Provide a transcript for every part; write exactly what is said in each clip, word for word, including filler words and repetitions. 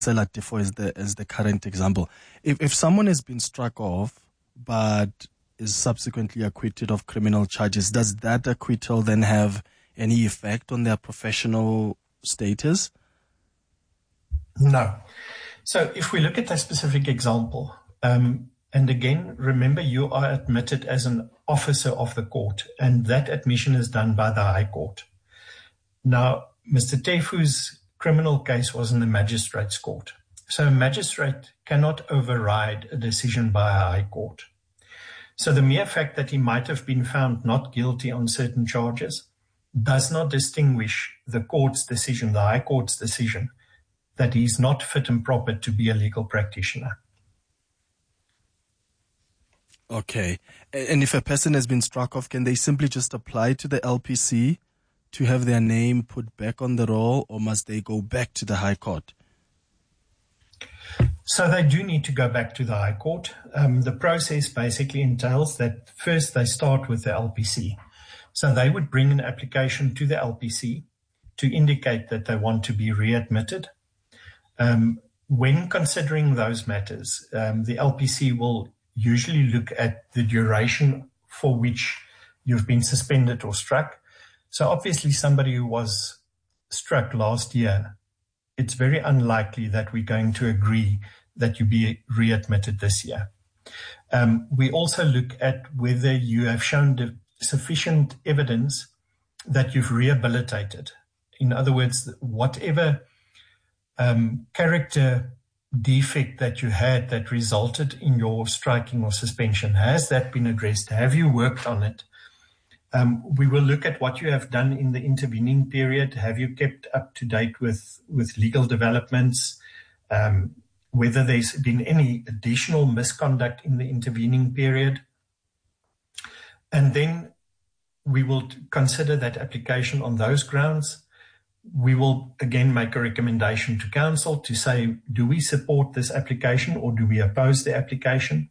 Stella Tefo is the is the current example. If if someone has been struck off but is subsequently acquitted of criminal charges, does that acquittal then have any effect on their professional status? No. So if we look at that specific example, um, and again, remember you are admitted as an officer of the court, and that admission is done by the High Court. Now, Mister Tefu's criminal case was in the magistrate's court. So a magistrate cannot override a decision by a high court. So the mere fact that he might have been found not guilty on certain charges does not distinguish the court's decision, the high court's decision, that he's not fit and proper to be a legal practitioner. Okay. And if a person has been struck off, can they simply just apply to the L P C to have their name put back on the roll, or must they go back to the High Court? So they do need to go back to the High Court. Um, the process basically entails that first they start with the L P C. So they would bring an application to the L P C to indicate that they want to be readmitted. Um, when considering those matters, um, the L P C will usually look at the duration for which you've been suspended or struck. So obviously somebody who was struck last year, it's very unlikely that we're going to agree that you be readmitted this year. Um, we also look at whether you have shown sufficient evidence that you've rehabilitated. In other words, whatever um, character defect that you had that resulted in your striking or suspension, has that been addressed? Have you worked on it? Um, we will look at what you have done in the intervening period. Have you kept up to date with, with legal developments? Um, whether there's been any additional misconduct in the intervening period. And then we will consider that application on those grounds. We will again make a recommendation to council to say, do we support this application or do we oppose the application?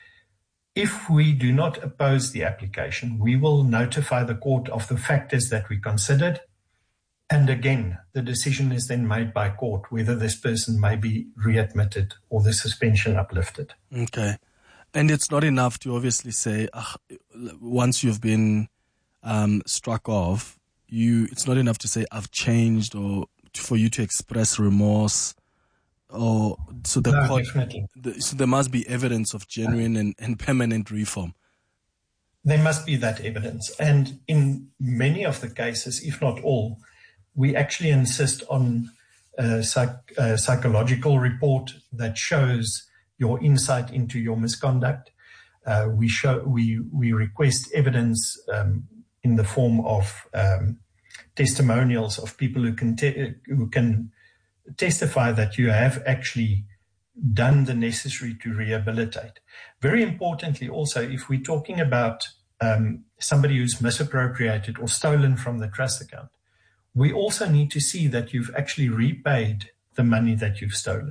If we do not oppose the application, we will notify the court of the factors that we considered. And again, the decision is then made by court whether this person may be readmitted or the suspension uplifted. Okay. And it's not enough to obviously say, uh, once you've been um, struck off, you it's not enough to say, I've changed, or to, for you to express remorse. Or so the no, court, definitely. The, so there must be evidence of genuine and, and permanent reform. There must be that evidence. And in many of the cases, if not all, we actually insist on a, psych, a psychological report that shows your insight into your misconduct. Uh, we show we we request evidence um, in the form of um, testimonials of people who can te- who can testify that you have actually done the necessary to rehabilitate. Very importantly, also, if we're talking about um, somebody who's misappropriated or stolen from the trust account, we also need to see that you've actually repaid the money that you've stolen.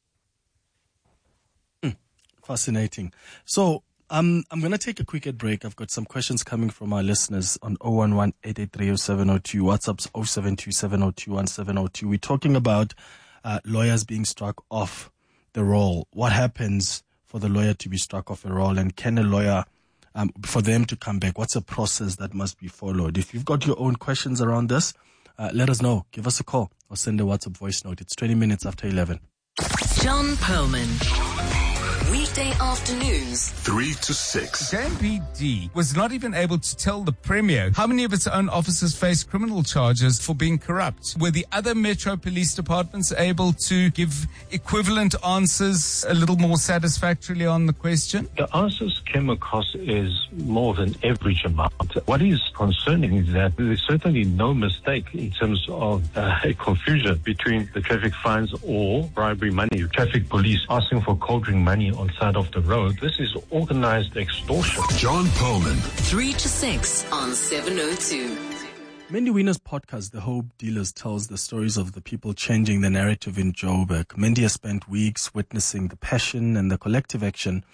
Mm, fascinating. So um, I'm going to take a quick break. I've got some questions coming from our listeners on zero one one, eight eight three, zero seven zero two. WhatsApp's zero seven two seven zero two one seven zero two. We're talking about uh, lawyers being struck off the roll. What happens for the lawyer to be struck off a roll, and can a lawyer, um, for them to come back, what's a process that must be followed? If you've got your own questions around this, uh, let us know. Give us a call or send a WhatsApp voice note. It's twenty minutes after eleven. John Perlman. Weekday afternoons, three to six. J M P D was not even able to tell the Premier how many of its own officers faced criminal charges for being corrupt. Were the other Metro Police departments able to give equivalent answers a little more satisfactorily on the question? The answers came across as more than average amount. What is concerning is that there's certainly no mistake in terms of uh, a confusion between the traffic fines or bribery money. Traffic police asking for cold drink money on side of the road. This is organized extortion. John Perlman. three to six on seven oh two. Mandy Wiener's podcast, The Hope Dealers, tells the stories of the people changing the narrative in Joburg. Mandy has spent weeks witnessing the passion and the collective action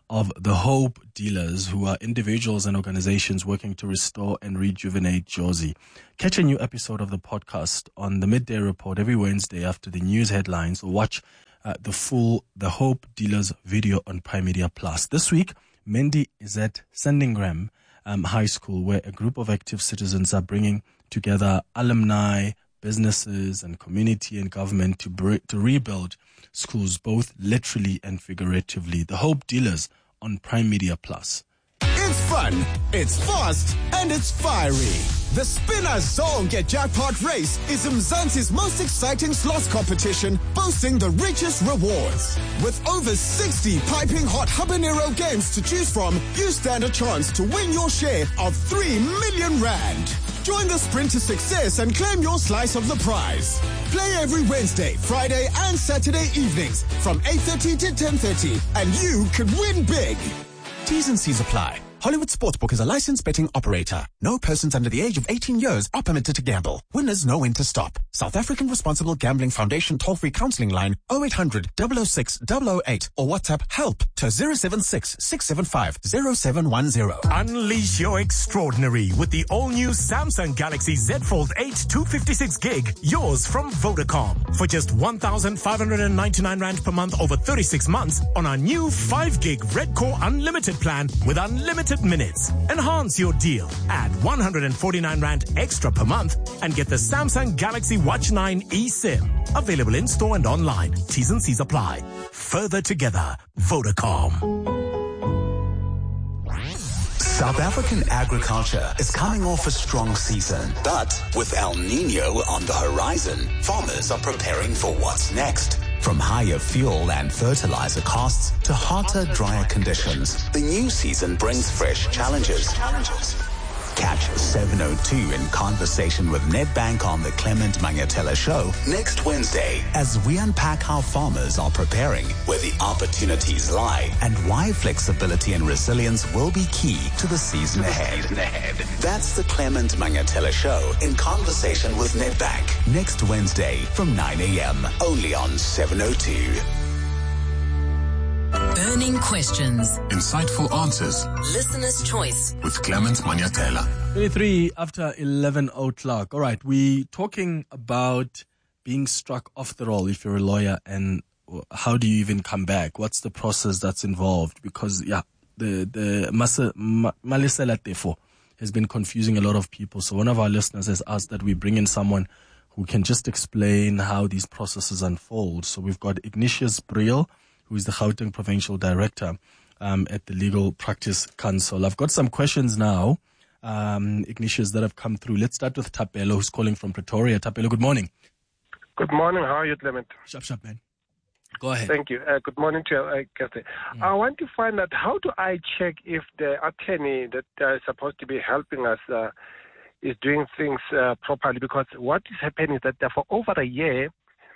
of the Hope Dealers, who are individuals and organizations working to restore and rejuvenate Jozi. Catch a new episode of the podcast on the Midday Report every Wednesday after the news headlines, or watch uh, the full The Hope Dealers video on Prime Media Plus. This week, Mendy is at Sandringham um, High School, where a group of active citizens are bringing together alumni, businesses and community and government to br- to rebuild schools, both literally and figuratively. The Hope Dealers on Prime Media Plus. It's fun, it's fast, and it's fiery. The Spinner Zonke Jackpot Race is Mzansi's most exciting slots competition, boasting the richest rewards. With over sixty piping hot habanero games to choose from, you stand a chance to win your share of three million rand. Join the sprint to success and claim your slice of the prize. Play every Wednesday, Friday, and Saturday evenings from eight thirty to ten thirty, and you could win big. T's and C's apply. Hollywood Sportsbook is a licensed betting operator. No persons under the age of eighteen years are permitted to gamble. Winners know when to stop. South African Responsible Gambling Foundation toll-free counseling line oh eight hundred, double oh six, double oh eight or WhatsApp HELP to zero seven six, six seven five, zero seven one zero. Unleash your extraordinary with the all-new Samsung Galaxy Z Fold eight two fifty-six gig, yours from Vodacom. For just one thousand five hundred ninety-nine rand per month over thirty-six months on our new five gig Red Core Unlimited plan with unlimited minutes. Enhance your deal. Add one hundred forty-nine rand extra per month and get the Samsung Galaxy Watch nine eSIM. Available in store and online. T's and C's apply. Further together. Vodacom. South African agriculture is coming off a strong season, but with El Nino on the horizon, farmers are preparing for what's next. From higher fuel and fertilizer costs to hotter, drier conditions, the new season brings fresh challenges. challenges. Catch seven oh two in conversation with Nedbank on the Clement Mangatela Show next Wednesday as we unpack how farmers are preparing, where the opportunities lie, and why flexibility and resilience will be key to the season ahead. That's the Clement Mangatela Show in conversation with Nedbank next Wednesday from nine a.m. only on seven oh two. Burning questions. Insightful answers. Listener's choice. With Clement Mangatela. twenty-three after eleven o'clock. All right, we're talking about being struck off the roll if you're a lawyer, and how do you even come back? What's the process that's involved? Because, yeah, the the Malisela Tefo has been confusing a lot of people. So one of our listeners has asked that we bring in someone who can just explain how these processes unfold. So we've got Ignatius Briel, who is the Gauteng Provincial Director um, at the Legal Practice Council. I've got some questions now, um, Ignatius, that have come through. Let's start with Tapelo, who's calling from Pretoria. Tapelo, good morning. Good morning. How are you, Clement? Sharp, sharp, man. Go ahead. Thank you. Uh, good morning to you, uh, Kathy. Mm. I want to find out, how do I check if the attorney that uh, is supposed to be helping us uh, is doing things uh, properly? Because what is happening is that uh, for over a year,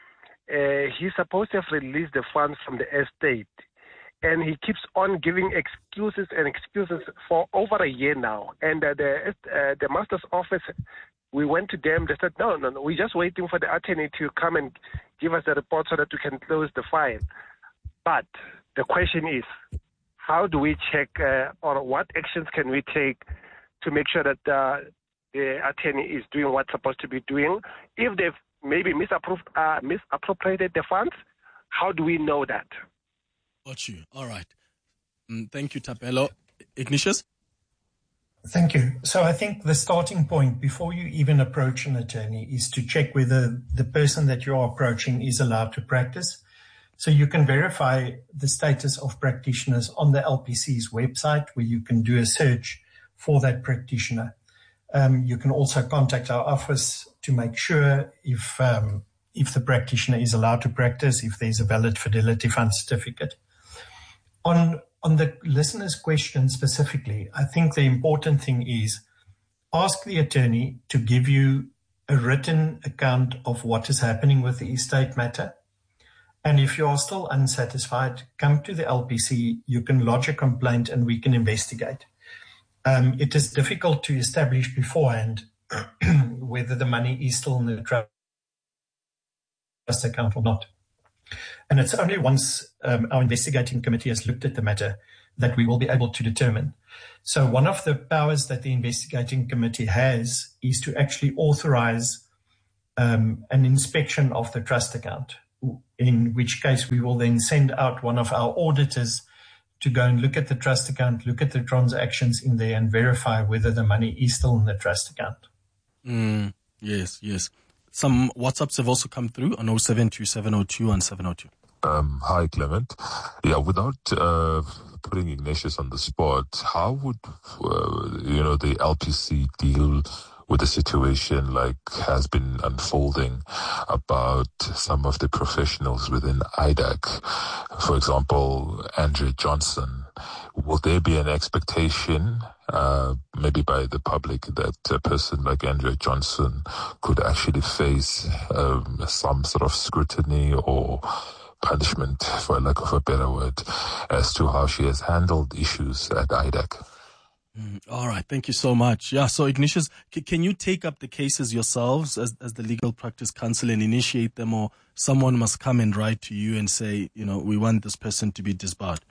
Uh, he's supposed to have released the funds from the estate, and he keeps on giving excuses and excuses for over a year now. And uh, the uh, the master's office, we went to them. They said, no, no, no, we're just waiting for the attorney to come and give us the report so that we can close the file. But the question is, how do we check uh, or what actions can we take to make sure that uh, the attorney is doing what's supposed to be doing? If they've maybe misapproved, uh, misappropriated the funds, how do we know that? Got you. All right. Mm, thank you, Tapelo. Ignatius? Thank you. So I think the starting point before you even approach an attorney is to check whether the person that you're approaching is allowed to practice. So you can verify the status of practitioners on the L P C's website, where you can do a search for that practitioner. Um, you can also contact our office to make sure if um, if the practitioner is allowed to practice, if there's a valid Fidelity Fund certificate. On on the listener's question specifically, I think the important thing is ask the attorney to give you a written account of what is happening with the estate matter. And if you are still unsatisfied, come to the L P C, you can lodge a complaint and we can investigate. Um, it is difficult to establish beforehand whether the money is still in the trust account or not. And it's only once um, our investigating committee has looked at the matter that we will be able to determine. So one of the powers that the investigating committee has is to actually authorize um, an inspection of the trust account, in which case we will then send out one of our auditors to go and look at the trust account, look at the transactions in there and verify whether the money is still in the trust account. Mm, yes, yes. Some WhatsApps have also come through on oh seven two seven oh two one seven oh two. Um, hi, Clement. Yeah, without uh, putting Ignatius on the spot, how would, uh, you know, the L P C deal with a situation like has been unfolding about some of the professionals within I D A C? For example, Andrea Johnson. Will there be an expectation, uh, maybe by the public, that a person like Andrea Johnson could actually face um, some sort of scrutiny or punishment, for lack of a better word, as to how she has handled issues at I D A C? Mm, all right. Thank you so much. Yeah. So Ignatius, c- can you take up the cases yourselves as, as the Legal Practice Council and initiate them, or someone must come and write to you and say, you know, we want this person to be disbarred?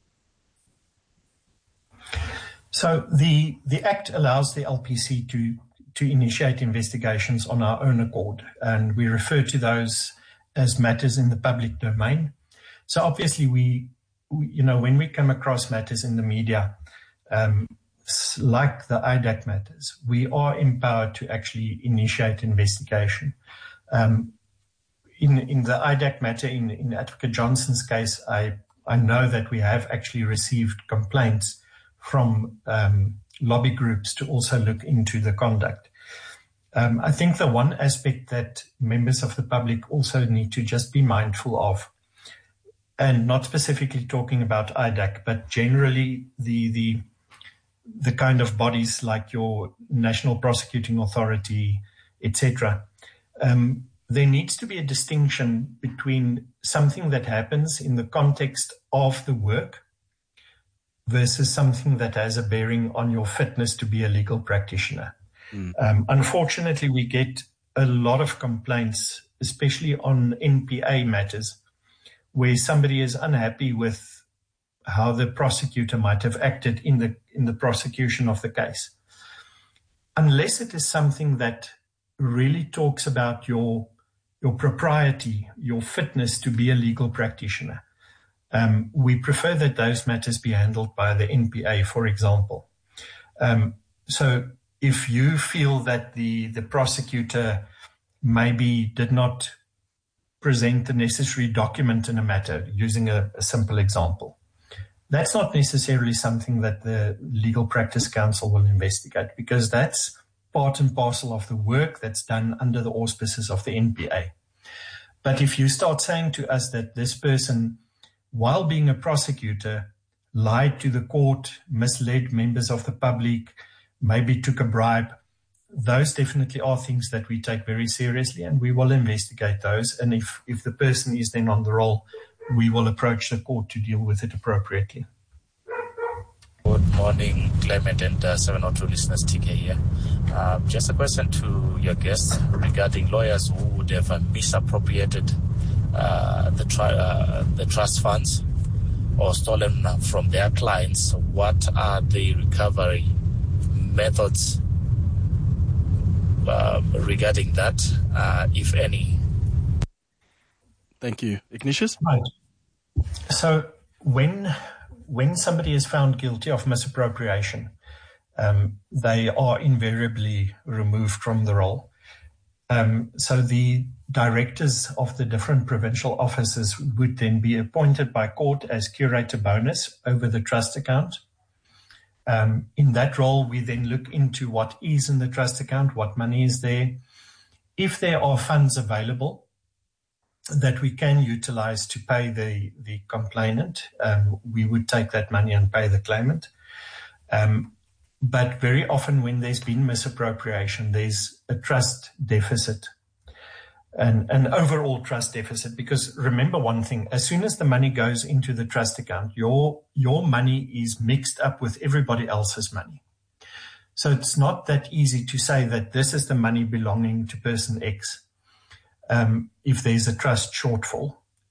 So the, the Act allows the L P C to, to initiate investigations on our own accord, and we refer to those as matters in the public domain. So obviously we, we you know, when we come across matters in the media, um, like the I D A C matters, we are empowered to actually initiate investigation. Um, in, in the I D A C matter, in, in Advocate Johnson's case, I, I know that we have actually received complaints from um, lobby groups to also look into the conduct. Um, I think the one aspect that members of the public also need to just be mindful of, and not specifically talking about I D A C, but generally the the the kind of bodies like your National Prosecuting Authority, et cetera. Um, there needs to be a distinction between something that happens in the context of the work versus something that has a bearing on your fitness to be a legal practitioner. Mm. Um, unfortunately, we get a lot of complaints, especially on N P A matters, where somebody is unhappy with how the prosecutor might have acted in the in the prosecution of the case. Unless it is something that really talks about your your propriety, your fitness to be a legal practitioner, um, we prefer that those matters be handled by the N P A, for example. Um, so if you feel that the the prosecutor maybe did not present the necessary document in a matter, using a, a simple example, that's not necessarily something that the Legal Practice Council will investigate, because that's part and parcel of the work that's done under the auspices of the N P A. But if you start saying to us that this person, while being a prosecutor, lied to the court, misled members of the public, maybe took a bribe, those definitely are things that we take very seriously, and we will investigate those. And if, if the person is then on the roll, we will approach the court to deal with it appropriately. Good morning, Clement and uh, seven oh two listeners, T K here. Uh, just a question to your guests regarding lawyers who would have uh, misappropriated uh, the, tri- uh, the trust funds or stolen from their clients. What are the recovery methods uh, regarding that, uh, if any? Thank you. Ignatius? Right. So when when somebody is found guilty of misappropriation, um, they are invariably removed from the role. Um, so the directors of the different provincial offices would then be appointed by court as curator bonus over the trust account. Um, in that role, we then look into what is in the trust account, what money is there. If there are funds available that we can utilize to pay the, the complainant, um, we would take that money and pay the claimant. Um, but very often when there's been misappropriation, there's a trust deficit, and an overall trust deficit. Because remember one thing, as soon as the money goes into the trust account, your, your money is mixed up with everybody else's money. So it's not that easy to say that this is the money belonging to person X. Um, if there's a trust shortfall.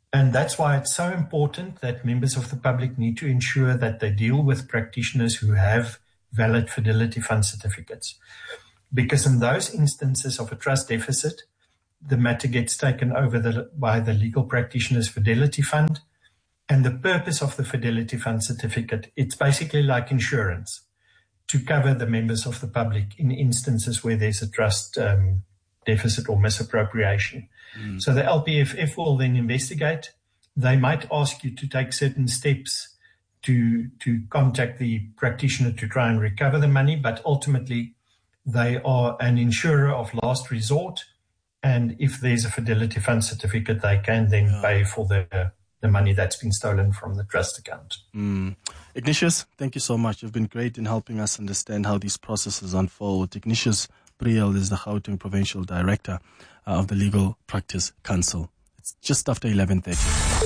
And that's why it's so important that members of the public need to ensure that they deal with practitioners who have valid Fidelity Fund certificates. Because in those instances of a trust deficit, the matter gets taken over the, by the legal practitioner's Fidelity Fund. And the purpose of the Fidelity Fund certificate, it's basically like insurance to cover the members of the public in instances where there's a trust um, deficit or misappropriation. Mm. So the L P F F will then investigate. They might ask you to take certain steps to to contact the practitioner to try and recover the money, but ultimately they are an insurer of last resort. And if there's a Fidelity Fund certificate, they can then yeah. pay for the the money that's been stolen from the trust account. Mm. Ignatius, thank you so much. You've been great in helping us understand how these processes unfold. Ignatius Priel is the Gauteng Provincial Director uh, of the Legal Practice Council. It's just after eleven thirty.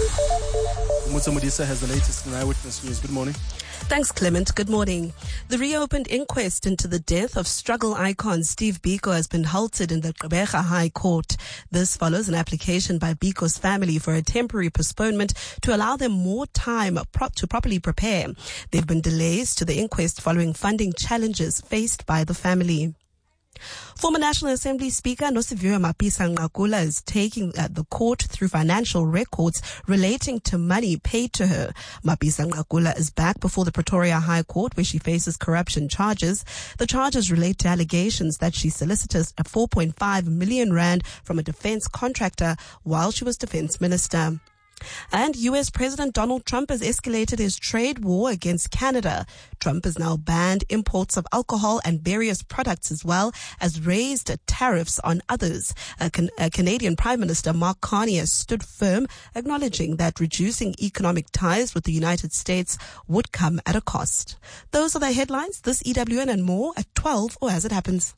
Mutsa Modisa has the latest in Eyewitness News. Good morning. Thanks, Clement. Good morning. The reopened inquest into the death of struggle icon Steve Biko has been halted in the Gqeberha High Court. This follows an application by Biko's family for a temporary postponement to allow them more time to properly prepare. There have been delays to the inquest following funding challenges faced by the family. Former National Assembly Speaker Nosiviwe Mapisa-Nqakula is taking uh, the court through financial records relating to money paid to her. Mapisa-Nqakula is back before the Pretoria High Court where she faces corruption charges. The charges relate to allegations that she solicited a four point five million rand from a defense contractor while she was defense minister. And U S President Donald Trump has escalated his trade war against Canada. Trump has now banned imports of alcohol and various products as well as raised tariffs on others. A, Can- a Canadian Prime Minister Mark Carney has stood firm, acknowledging that reducing economic ties with the United States would come at a cost. Those are the headlines. This E W N and more at twelve or as it happens.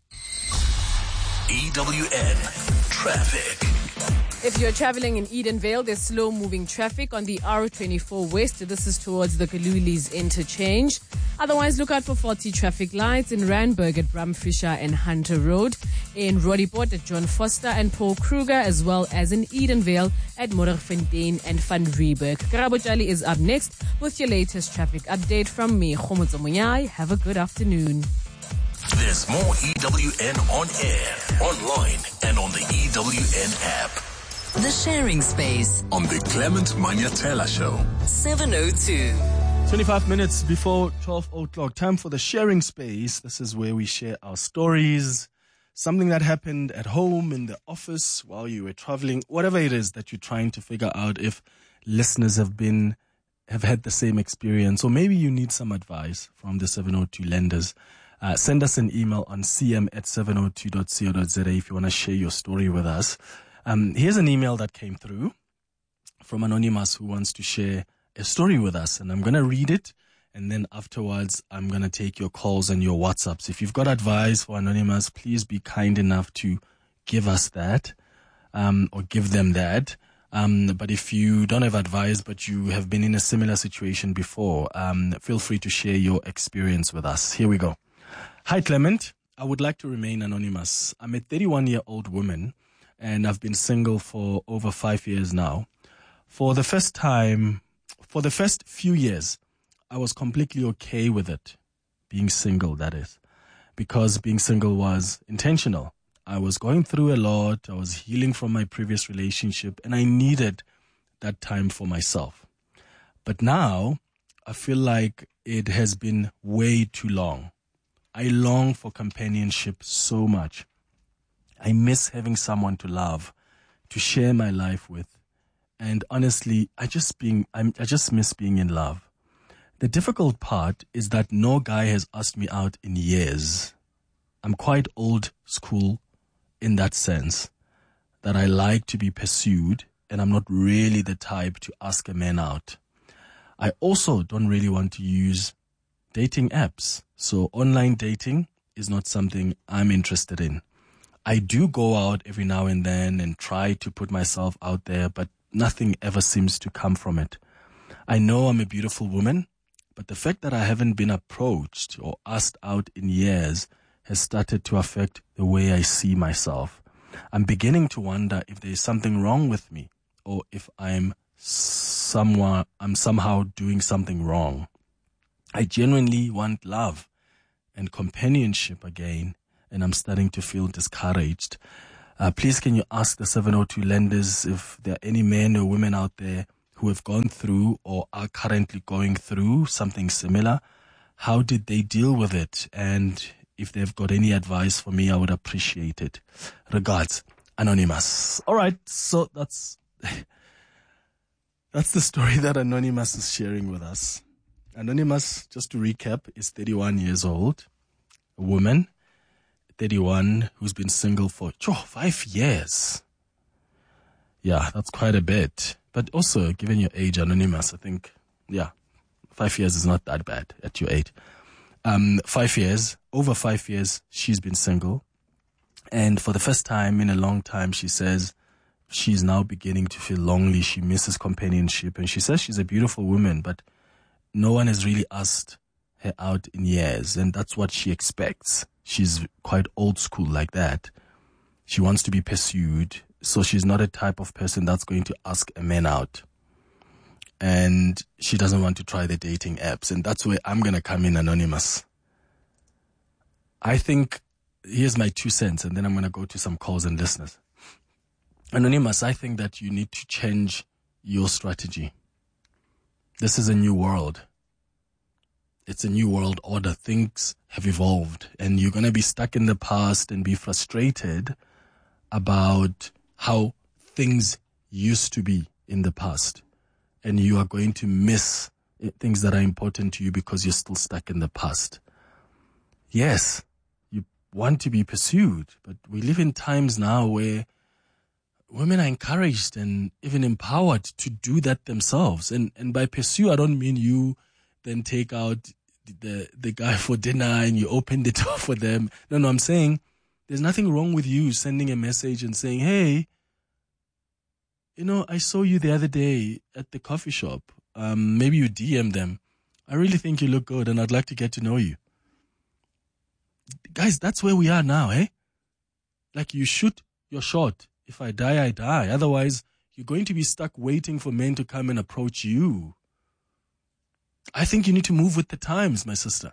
E W N Traffic. If you're traveling in Edenvale, there's slow-moving traffic on the R twenty-four West. This is towards the Kalulis interchange. Otherwise, look out for faulty traffic lights in Randburg at Bramfisher and Hunter Road, in Roodepoort at John Foster and Paul Kruger, as well as in Edenvale at Modderfontein and Van Rieberg. Karabo Jali is up next with your latest traffic update from me, Khomotso Munyai. Have a good afternoon. There's more E W N on air, online, and on the E W N app. The Sharing Space on the Clement Manyatela Show. seven oh two. twenty-five minutes before twelve o'clock. Time for the Sharing Space. This is where we share our stories, something that happened at home, in the office, while you were traveling, whatever it is that you're trying to figure out if listeners have been, have had the same experience, or maybe you need some advice from the seven oh two lenders. Uh, send us an email on c m at seven oh two dot co dot z a if you want to share your story with us. Um, here's an email that came through from Anonymous who wants to share a story with us, and I'm going to read it, and then afterwards I'm going to take your calls and your WhatsApps. If you've got advice for Anonymous, please be kind enough to give us that, um, or give them that. Um, but if you don't have advice, but you have been in a similar situation before, um, feel free to share your experience with us. Here we go. Hi, Clement. I would like to remain anonymous. I'm a thirty-one-year-old woman, and I've been single for over five years now. For the first time, for the first few years, I was completely okay with it, being single, that is, because being single was intentional. I was going through a lot. I was healing from my previous relationship, and I needed that time for myself. But now, I feel like it has been way too long. I long for companionship so much. I miss having someone to love, to share my life with. And honestly, I just being, I'm, I just miss being in love. The difficult part is that no guy has asked me out in years. I'm quite old school in that sense, that I like to be pursued, and I'm not really the type to ask a man out. I also don't really want to use dating apps, so online dating is not something I'm interested in. I do go out every now and then and try to put myself out there, but nothing ever seems to come from it. I know I'm a beautiful woman, but the fact that I haven't been approached or asked out in years has started to affect the way I see myself. I'm beginning to wonder if there's something wrong with me, or if I'm someone, I'm somehow doing something wrong. I genuinely want love and companionship again, and I'm starting to feel discouraged. Uh, please, can you ask the seven oh two lenders if there are any men or women out there who have gone through or are currently going through something similar? How did they deal with it? And if they've got any advice for me, I would appreciate it. Regards, Anonymous. All right, so that's that's the story that Anonymous is sharing with us. Anonymous, just to recap, is thirty-one years old, a woman, thirty-one, who's been single for oh, five years. Yeah, that's quite a bit. But also, given your age, Anonymous, I think, yeah, five years is not that bad at your age. Um, five years, over five years, she's been single. And for the first time in a long time, she says she's now beginning to feel lonely. She misses companionship. And she says she's a beautiful woman, but no one has really asked her out in years. And that's what she expects. She's quite old school like that. She wants to be pursued. So she's not a type of person that's going to ask a man out. And she doesn't want to try the dating apps. And that's where I'm going to come in, Anonymous. I think, here's my two cents, and then I'm going to go to some calls and listeners. Anonymous, I think that you need to change your strategy. This is a new world. It's a new world order. Things have evolved, and you're going to be stuck in the past and be frustrated about how things used to be in the past. And you are going to miss things that are important to you because you're still stuck in the past. Yes, you want to be pursued, but we live in times now where women are encouraged and even empowered to do that themselves. And and by pursue, I don't mean you then take out the the guy for dinner and you open the door for them. No, no, I'm saying there's nothing wrong with you sending a message and saying, hey, you know, I saw you the other day at the coffee shop. Um, maybe you D M them. I really think you look good and I'd like to get to know you. Guys, that's where we are now, eh? Like, you shoot your shot. If I die, I die. Otherwise, you're going to be stuck waiting for men to come and approach you. I think you need to move with the times, my sister.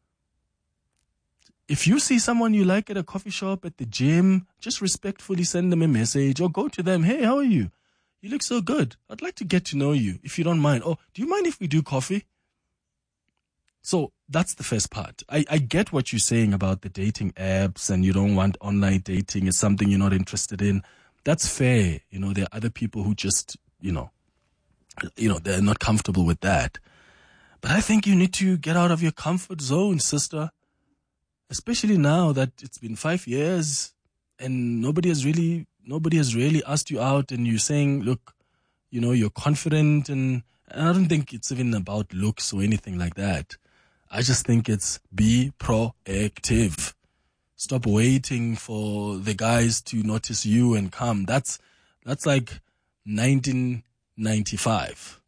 If you see someone you like at a coffee shop, at the gym, just respectfully send them a message or go to them. Hey, how are you? You look so good. I'd like to get to know you, if you don't mind. Oh, do you mind if we do coffee? So that's the first part. I, I get what you're saying about the dating apps and you don't want online dating. It's something you're not interested in. That's fair. You know, there are other people who just, you know, you know, they're not comfortable with that. But I think you need to get out of your comfort zone, sister. Especially now that it's been five years and nobody has really, nobody has really asked you out, and you're saying, look, you know, you're confident, and, and I don't think it's even about looks or anything like that. I just think it's be proactive. Stop waiting for the guys to notice you and come. That's, that's like nineteen ninety-five.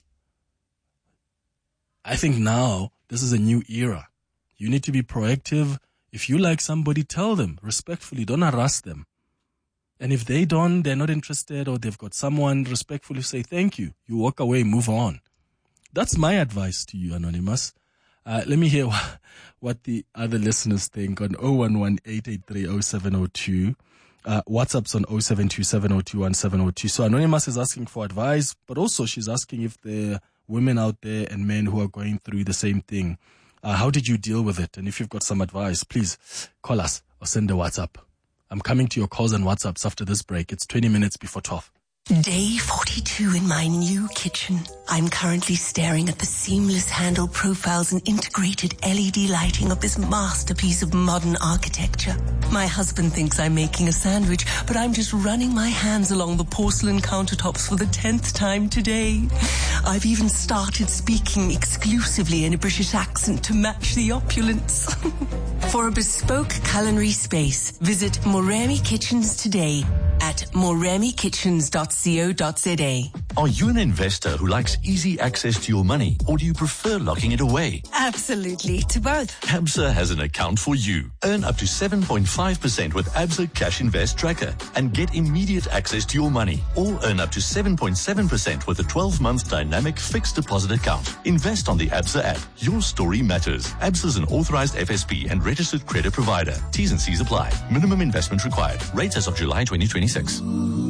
I think now this is a new era. You need to be proactive. If you like somebody, tell them respectfully. Don't harass them. And if they don't, they're not interested, or they've got someone, respectfully say thank you. You walk away, move on. That's my advice to you, Anonymous. Uh, let me hear what, what the other listeners think on zero one one, eight eight three, zero seven zero two. Uh, WhatsApp's on zero seven two, seven zero two, one seven zero two. So Anonymous is asking for advice, but also she's asking if there are women out there and men who are going through the same thing. Uh, how did you deal with it? And if you've got some advice, please call us or send a WhatsApp. I'm coming to your calls and WhatsApps after this break. It's twenty minutes before twelve. Day forty-two in my new kitchen. I'm currently staring at the seamless handle profiles and integrated L E D lighting of this masterpiece of modern architecture. My husband thinks I'm making a sandwich, but I'm just running my hands along the porcelain countertops for the tenth time today. I've even started speaking exclusively in a British accent to match the opulence. For a bespoke culinary space, visit Moremi Kitchens today at moremi kitchens dot co dot za. Are you an investor who likes easy access to your money, or do you prefer locking it away? Absolutely, to both. Absa has an account for you. Earn up to seven point five percent with Absa Cash Invest Tracker and get immediate access to your money. Or earn up to seven point seven percent with a twelve-month dynamic fixed deposit account. Invest on the Absa app. Your story matters. Absa is an authorized F S P and registered credit provider. T's and C's apply. Minimum investment required. Rates as of July twenty twenty-six.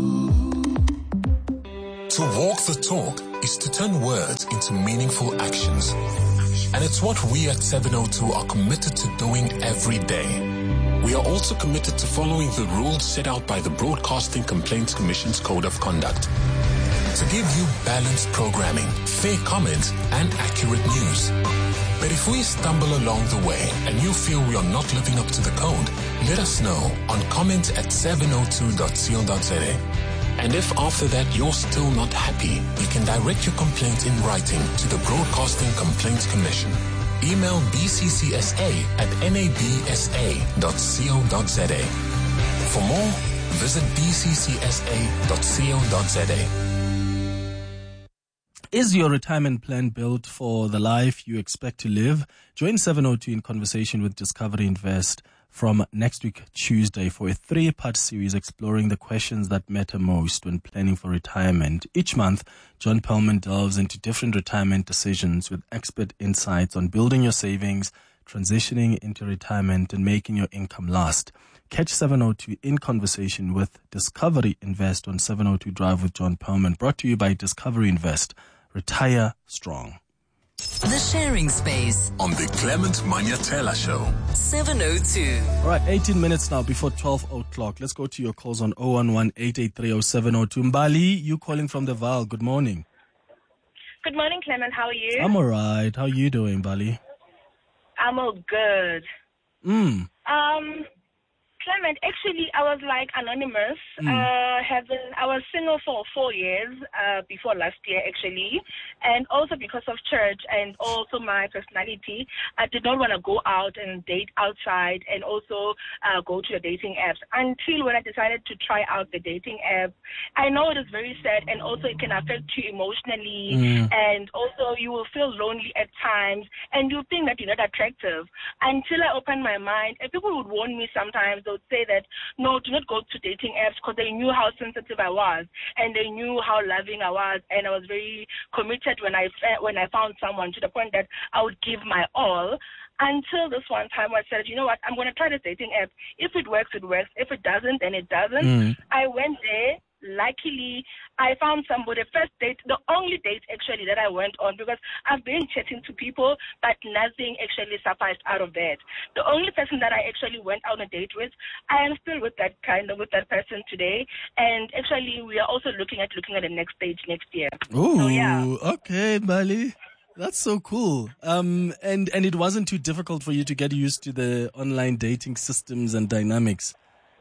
To walk the talk is to turn words into meaningful actions. And it's what we at seven oh two are committed to doing every day. We are also committed to following the rules set out by the Broadcasting Complaints Commission's Code of Conduct to give you balanced programming, fair comments, and accurate news. But if we stumble along the way and you feel we are not living up to the code, let us know on comment at seven oh two dot co dot za. And if after that you're still not happy, you can direct your complaint in writing to the Broadcasting Complaints Commission. Email b c c s a at n a b s a dot co dot za. For more, visit b c c s a dot co dot za. Is your retirement plan built for the life you expect to live? Join seven oh two in conversation with Discovery Invest from next week, Tuesday, for a three-part series exploring the questions that matter most when planning for retirement. Each month, John Perlman delves into different retirement decisions with expert insights on building your savings, transitioning into retirement, and making your income last. Catch seven oh two in conversation with Discovery Invest on seven oh two Drive with John Perlman, brought to you by Discovery Invest. Retire strong. The Sharing Space on the Clement Maniatela Show. seven oh two. All right, eighteen minutes now before twelve o'clock. Let's go to your calls on oh one one, eight eight three, oh seven oh two. Mbali, you calling from the Val. Good morning. Good morning, Clement. How are you? I'm all right. How are you doing, Mbali? I'm all good. Mm. Um, Clement, actually, I was like anonymous. Mm. Uh, having, I was single for four years uh, before last year, actually. And also because of church and also my personality, I did not want to go out and date outside and also uh, go to the dating apps until when I decided to try out the dating app. I know it is very sad and also it can affect you emotionally Mm. and also you will feel lonely at times and you think that you're not attractive until I opened my mind. And people would warn me sometimes. They would say that, no, do not go to dating apps because they knew how sensitive I was and they knew how loving I was and I was very committed when I when I found someone to the point that I would give my all. Until this one time I said, you know what, I'm going to try this dating app. If it works, it works. If it doesn't, then it doesn't. Mm. I went there. Luckily, I found somebody. First date, the only date actually that I went on, because I've been chatting to people, but nothing actually sufficed out of that. The only person that I actually went on a date with, I am still with that kind of with that person today. And actually, we are also looking at looking at the next stage next year. Ooh, so, yeah. Okay, Mbali. That's so cool. Um, and, and it wasn't too difficult for you to get used to the online dating systems and dynamics.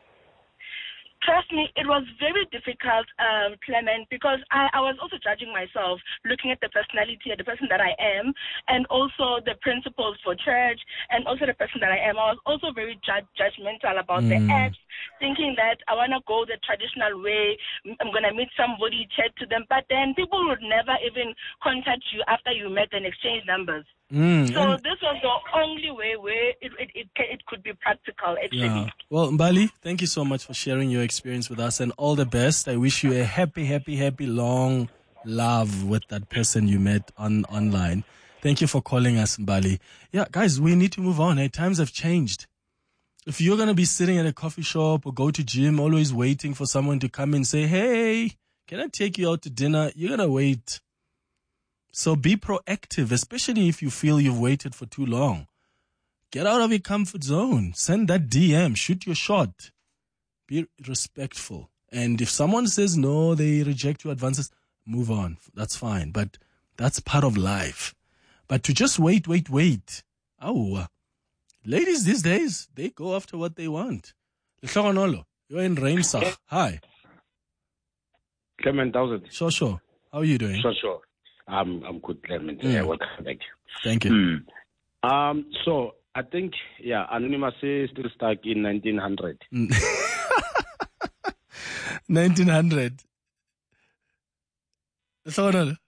Trust me, it was very difficult, um, Clement, because I, I was also judging myself, looking at the personality of the person that I am, and also the principles for church, and also the person that I am. I was also very judge, judgmental about mm. the apps, thinking that I want to go the traditional way. I'm going to meet somebody, chat to them, but then people would never even contact you after you met and exchange numbers. Mm, so this was the only way where it, it, it, it could be practical, actually. Yeah. Well, Mbali, thank you so much for sharing your experience with us and all the best. I wish you a happy, happy, happy, long love with that person you met on online. Thank you for calling us, Mbali. Yeah, guys, we need to move on. Eh? Times have changed. If you're going to be sitting at a coffee shop or go to gym, always waiting for someone to come and say, hey, can I take you out to dinner? You're going to wait. So be proactive, especially if you feel you've waited for too long. Get out of your comfort zone. Send that D M. Shoot your shot. Be respectful. And if someone says no, they reject your advances, move on. That's fine. But that's part of life. But to just wait, wait, wait. Oh, ladies these days, they go after what they want. You're in Reinsach. Hi. Clement Thousand. Sure, sure. How are you doing? Sure, sure. I'm I'm good, Clement. Mm. Yeah, welcome back. Thank you. Mm. Um, so I think yeah, Anonymous is still stuck in nineteen hundred. nineteen hundred. Have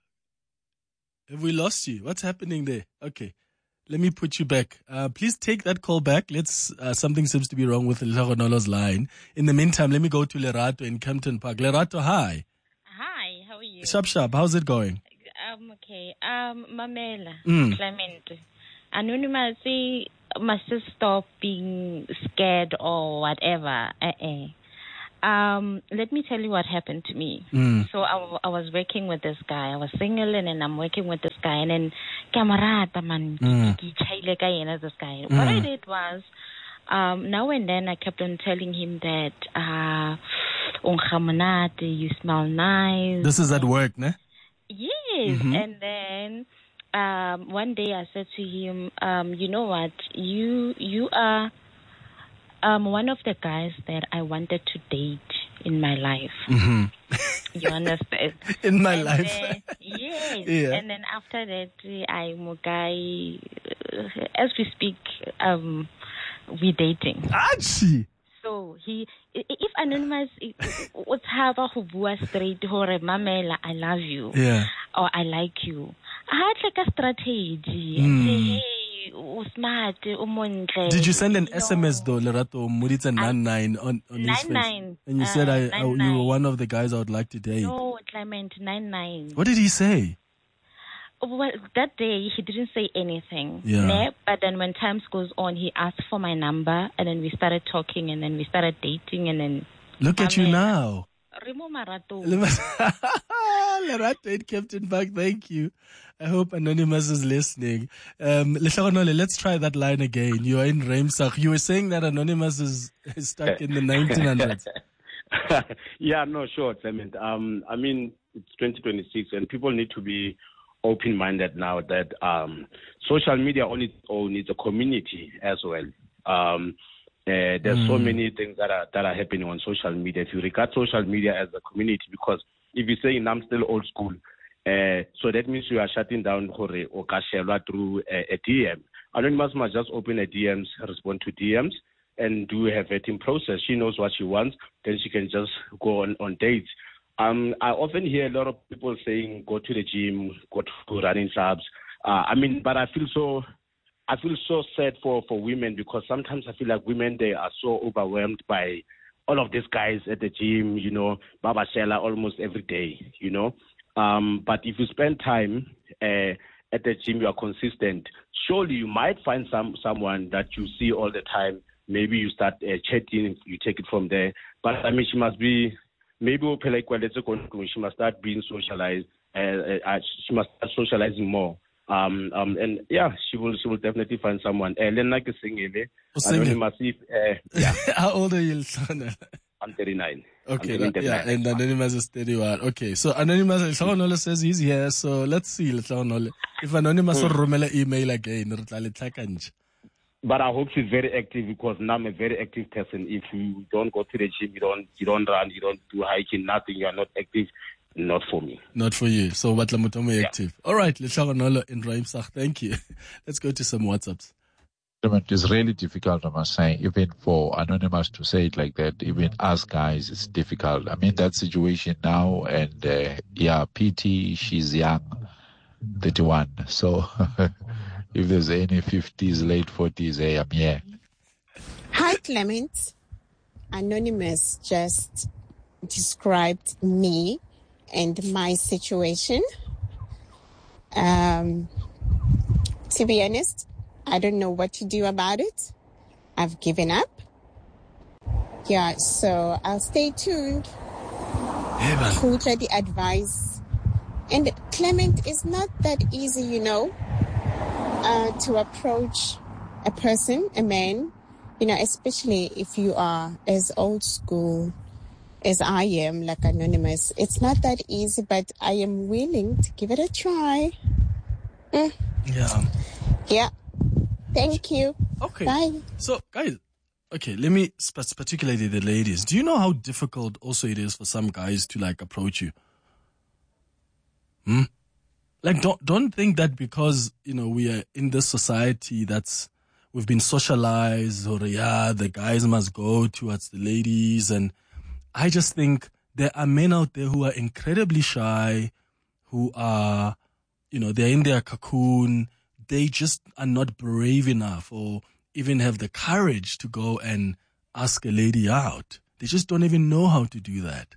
we lost you? What's happening there? Okay. Let me put you back. Uh, please take that call back. Let's, uh, something seems to be wrong with Lehonolo's line. In the meantime, let me go to Lerato in Kempton Park. Lerato, hi. Hi, how are you? Sharp, sharp. How's it going? Um, okay. Um, Mamela, Mm. Clement, Anonymous, must stop being scared or whatever. Uh-uh. Um, let me tell you what happened to me. Mm. So I, w- I was working with this guy. I was single and then I'm working with this guy. And then, camarada man, Mm. ki chaile ka yena, this guy. What I Mm. did was, um, now and then I kept on telling him that, uh, "Ungamonate, you smell nice." This is at work, ne? Yes. Mhm. And then um, one day I said to him, um, you know what, you you are um, one of the guys that I wanted to date in my life. Mm-hmm. You understand? In my And life. then- yes. Yeah. And then after that, I'm a guy, uh, as we speak, um, we're dating. Achi. So he, i- if Anonymous, what's haba go bua straight hore Mamela, I love you, Yeah. or I like you. I had like a strategy. Mm. And say, hey, o smart, o montle. Did you send an S M S though, Lerato Muritza nine nine on on his face? nine nine, And you uh, said I, I nine you were nine. one of the guys I would like to date. No, Clement, nine nine. What did he say? Well, that day he didn't say anything. Yeah. Ne? But then when times goes on, he asked for my number, and then we started talking, and then we started dating, and then Look at you now. Remo Marato. Lerato in Captain Back, thank you. I hope Anonymous is listening. Um, Lehlagonole, let's try that line again. You are in Ramsach. You were saying that Anonymous is, is stuck in the nineteen hundreds. Yeah, no, sure, Clement. Um, I mean, it's twenty twenty-six, and people need to be open-minded now that um, social media on its own is a community as well. Um, uh, there's so Mm. many things that are that are happening on social media. If you regard social media as a community, because if you're saying I'm still old school, uh, so that means you are shutting down Hore or Kashelwa through a, a D M. Anonymous must just open a D Ms, respond to D Ms, and do a vetting process. She knows what she wants, then she can just go on, on dates. Um, I often hear a lot of people saying, go to the gym, go to running clubs. Uh, I mean, but I feel so, I feel so sad for, for women, because sometimes I feel like women, they are so overwhelmed by all of these guys at the gym, you know, Baba Shela almost every day, you know. Um, but if you spend time uh, at the gym, you are consistent, surely you might find some someone that you see all the time. Maybe you start uh, chatting, you take it from there. But I mean, she must be, maybe she must start being socialized. Uh, uh, she must start socializing more. Um, um, and yeah, she will, she will definitely find someone. Uh, Lena ke singile. Anonymous, uh, yeah. How old are you, Lehlagonole? I'm thirty-nine. Okay, I'm that- yeah, and Anonymous is thirty-one. Okay, so Anonymous, Lehlagonole says he's here, so let's see, Lehlagonole. If Anonymous will romela email again, re tla le tlhaka nje. But I hope she's very active, because now I'm a very active person. If you don't go to the gym, you don't, you don't run, you don't do hiking, nothing, you are not active, not for me. Not for you. So Batla Mutomo active. All right, Lehlagonole in Ramsach. Thank you. Let's go to some WhatsApps. It's really difficult, I must say, even for Anonymous to say it like that. Even us guys, it's difficult. I mean, that situation now, and uh, yeah, P T, she's young, thirty-one. So if there's any fifties, late forties, hey, I'm here. Hi, Clement. Anonymous just described me and my situation. Um, to be honest, I don't know what to do about it. I've given up. Yeah, so I'll stay tuned. Future the advice. And Clement, is not that easy, you know, uh, to approach a person, a man, you know, especially if you are as old school as I am, like Anonymous. It's not that easy, but I am willing to give it a try. Mm. Yeah. Yeah. Thank you. Okay. Bye. So, guys, okay, let me, sp- particularly the ladies, do you know how difficult also it is for some guys to like approach you? Hmm? Like, don't, don't think that because, you know, we are in this society that's, we've been socialized, or yeah, the guys must go towards the ladies. And I just think there are men out there who are incredibly shy, who are, you know, they're in their cocoon. They just are not brave enough or even have the courage to go and ask a lady out. They just don't even know how to do that.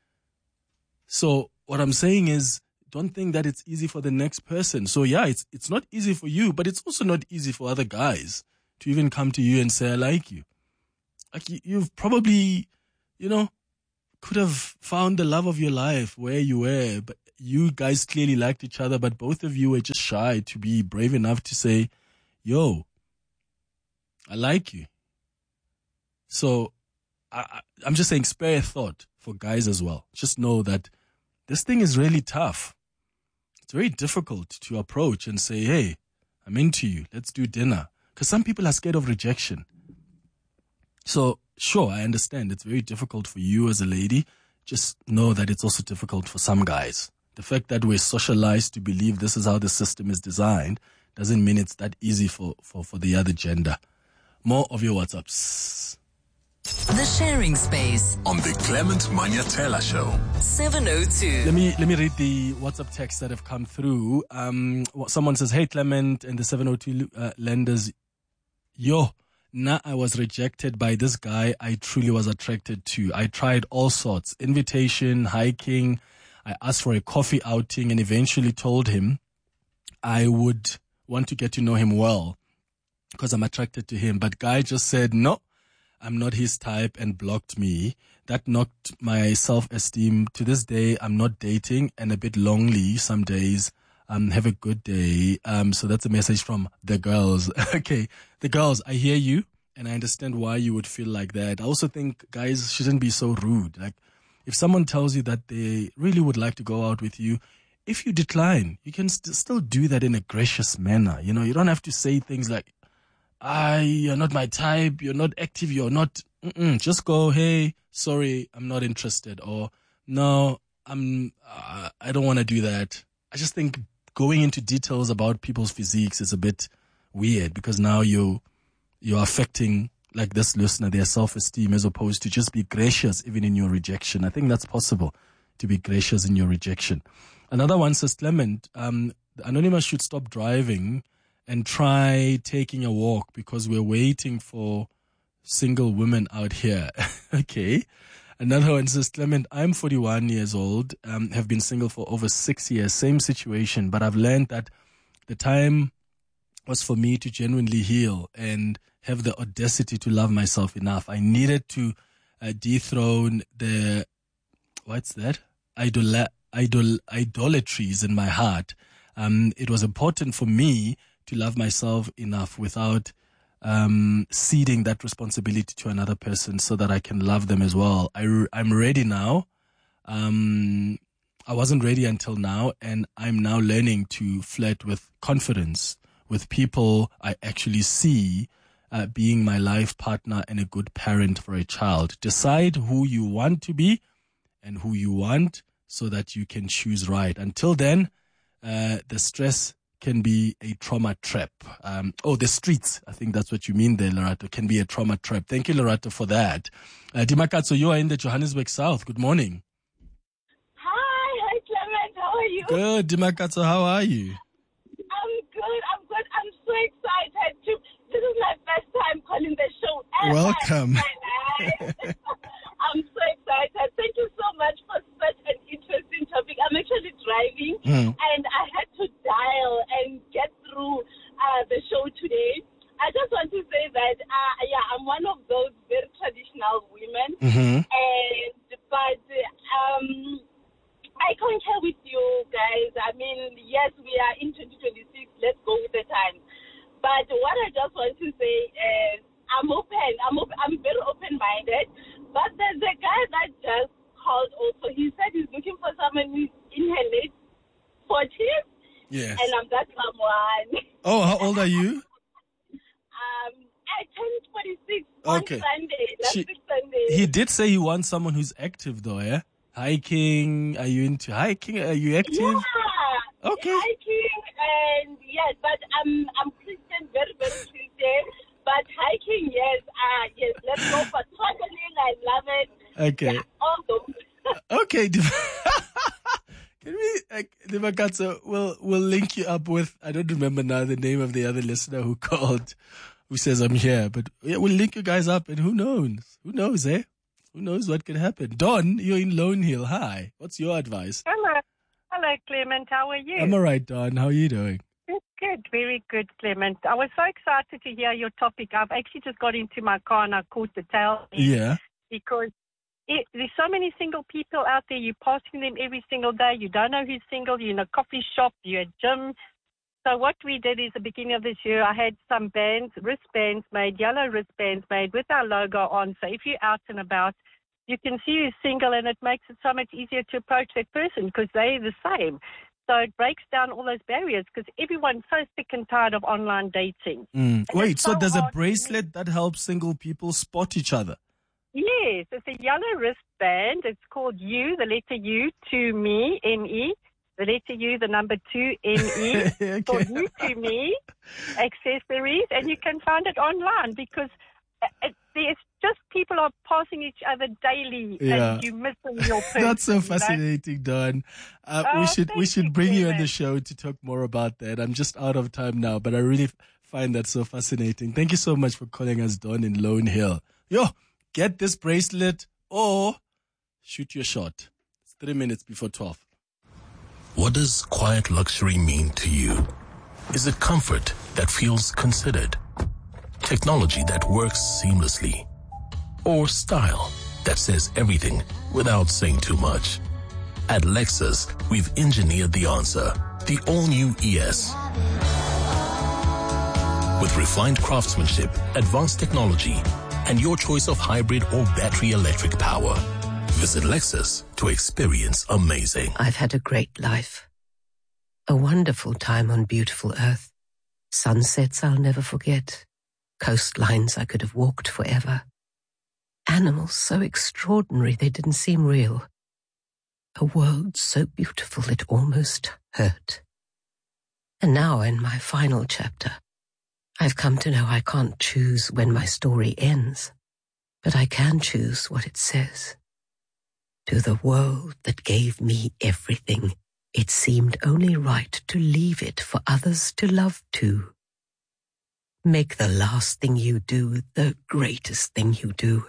So what I'm saying is, don't think that it's easy for the next person. So yeah, it's it's not easy for you, but it's also not easy for other guys to even come to you and say, I like you. Like you, you've probably, you know, could have found the love of your life where you were, but you guys clearly liked each other, but both of you were just shy to be brave enough to say, yo, I like you. So I, I'm just saying, spare a thought for guys as well. Just know that this thing is really tough. It's very difficult to approach and say, hey, I'm into you. Let's do dinner. Because some people are scared of rejection. So, sure, I understand. It's very difficult for you as a lady. Just know that it's also difficult for some guys. The fact that we're socialized to believe this is how the system is designed doesn't mean it's that easy for, for, for the other gender. More of your WhatsApps. The Sharing Space on the Clement Manyatela Show. seven oh two. Let me let me read the WhatsApp texts that have come through. Um, someone says, "Hey Clement and the seven oh two uh, lenders, yo, nah, I was rejected by this guy I truly was attracted to. I tried all sorts, invitation, hiking. I asked for a coffee outing and eventually told him I would want to get to know him well because I'm attracted to him. But guy just said no." I'm not his type and blocked me. That knocked my self-esteem. To this day, I'm not dating and a bit lonely some days. Um, have a good day. Um, so that's a message from the girls. Okay. The girls, I hear you and I understand why you would feel like that. I also think guys shouldn't be so rude. Like if someone tells you that they really would like to go out with you, if you decline, you can st- still do that in a gracious manner. You know, you don't have to say things like, I, you're not my type, you're not active, you're not, mm-mm. Just go, hey, sorry, I'm not interested. Or, no, I'm, uh, I don't want to do that. I just think going into details about people's physiques is a bit weird because now you, you're affecting, like this listener, their self-esteem as opposed to just be gracious even in your rejection. I think that's possible to be gracious in your rejection. Another one says, Clement, um, the Anonymous should stop driving and try taking a walk because we're waiting for single women out here. Okay. Another one says, Clement, I'm forty-one years old, um, have been single for over six years, same situation, but I've learned that the time was for me to genuinely heal and have the audacity to love myself enough. I needed to uh, dethrone the, what's that? Idol, idol, idolatries in my heart. Um, it was important for me to love myself enough without um, ceding that responsibility to another person so that I can love them as well. I, I'm ready now. Um, I wasn't ready until now, and I'm now learning to flirt with confidence with people I actually see uh, being my life partner and a good parent for a child. Decide who you want to be and who you want so that you can choose right. Until then, uh, the stress can be a trauma trap. Um, oh, the streets. I think that's what you mean there, Lorato. Can be a trauma trap. Thank you, Lorato, for that. Uh, Dimakatso, you are in the Johannesburg South. Good morning. Hi, hi, Clement. How are you? Good, Dimakatso. How are you? I'm good. I'm good. I'm so excited to. This is my first time calling the show. Ever. Welcome. I'm so excited. Thank you so much for such an interesting topic. I'm actually driving, Mm. and I had to dial and get through uh, the show today. I just want to say that, uh, yeah, I'm one of those very traditional women, Mhm. and but um, I concur with you guys. I mean, yes, we are in twenty twenty-six. Let's go with the times. But what I just want to say is, I'm open. I'm op- I'm very open-minded. But there's a guy that just called also. He said he's looking for someone who's in her late forties. Yes. And I'm that someone. Oh, how old are you? um, I turned forty-six Okay. on Sunday. Last She- week Sunday. He did say he wants someone who's active, though, yeah? Hiking. Are you into hiking? Are you active? Yeah. Okay. Hiking and yes, but I'm I'm Christian, very very Christian. But hiking, yes, ah, yes. Let's go for traveling. I love it. Okay. Yeah, all those. Okay. Can we, like, Limakatso, we'll, we'll link you up with, I don't remember now the name of the other listener who called, who says I'm here, but yeah, we'll link you guys up and who knows? Who knows, eh? Who knows what can happen? Don, you're in Lone Hill. Hi. What's your advice? Hello. Hello, Clement. How are you? I'm all right, Don. How are you doing? Good, good. Very good, Clement. I was so excited to hear your topic. I've actually just got into my car and I caught the tail end. Yeah. Because it, there's so many single people out there. You're passing them every single day. You don't know who's single. You're in a coffee shop. You're at gym. So what we did is, the beginning of this year, I had some bands, wristbands made, yellow wristbands made with our logo on. So if you're out and about, you can see who's single, and it makes it so much easier to approach that person because they're the same. So it breaks down all those barriers because everyone's so sick and tired of online dating. Mm. Wait, so, so there's a bracelet that helps single people spot each other? Yes, it's a yellow wristband. It's called U, the letter U, to me, M E. The letter U, the number two, M E. Okay. For you to me, accessories. And you can find it online because it, there's just people are passing each other daily Yeah. and you're missing your person. That's so you know? fascinating, Don. Uh, Oh, we should we thank should you, bring you on Clement. the show to talk more about that. I'm just out of time now, but I really find that so fascinating. Thank you so much for calling us, Don, in Lone Hill. Yo, get this bracelet or shoot your shot. It's three minutes before twelve. What does quiet luxury mean to you? Is it comfort that feels considered? Technology that works seamlessly? Or style that says everything without saying too much? At Lexus, we've engineered the answer. The all-new E S. With refined craftsmanship, advanced technology, and your choice of hybrid or battery electric power. Visit Lexus to experience amazing. I've had a great life. A wonderful time on beautiful earth. Sunsets I'll never forget. Coastlines I could have walked forever. Animals so extraordinary they didn't seem real. A world so beautiful it almost hurt. And now in my final chapter, I've come to know I can't choose when my story ends, but I can choose what it says. To the world that gave me everything, it seemed only right to leave it for others to love too. Make the last thing you do the greatest thing you do.